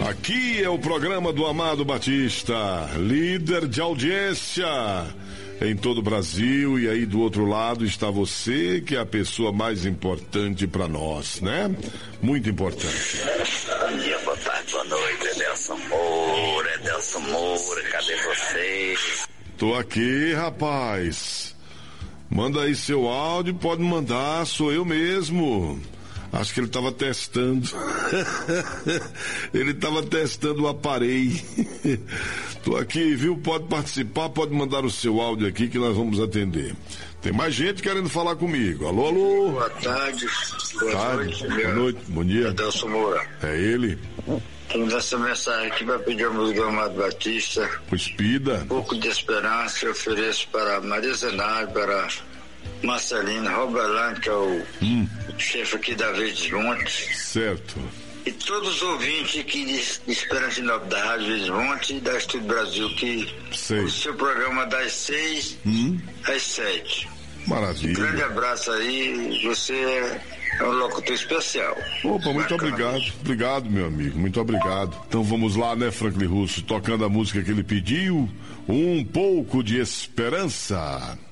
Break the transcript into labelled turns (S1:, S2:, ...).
S1: Aqui é o programa do Amado Batista, líder de audiência em todo o Brasil, e aí do outro lado está você, que é a pessoa mais importante para nós, né? Muito importante.
S2: Bom dia, boa tarde, boa noite, Edelson Moura, cadê você?
S1: Tô aqui, rapaz. Manda aí seu áudio, pode mandar, sou eu mesmo. Acho que ele estava testando. Ele estava testando o aparelho. Tô aqui, viu? Pode participar, pode mandar o seu áudio aqui que nós vamos atender. Tem mais gente querendo falar comigo. Alô, alô?
S3: Boa tarde. Boa noite.
S1: Boa noite, bom dia.
S3: Edelson Moura.
S1: É ele?
S3: Vamos dar essa mensagem aqui para pedir a música do Amado Batista.
S1: Pois pida.
S3: Um pouco de esperança eu ofereço para Maria Zenário, para Marcelino Roberlando, que é o chefe aqui da Verdes Montes.
S1: Certo.
S3: E todos os ouvintes aqui de Esperança em Nova da Rádio Verdes Montes e da Estúdio Brasil, que o seu programa das 6 às 7.
S1: Maravilha.
S3: Um grande abraço aí, você é um locutor especial.
S1: Opa, muito obrigado. Obrigado, meu amigo, muito obrigado. Então vamos lá, né, Franklin Russo, tocando a música que ele pediu, Um Pouco de Esperança.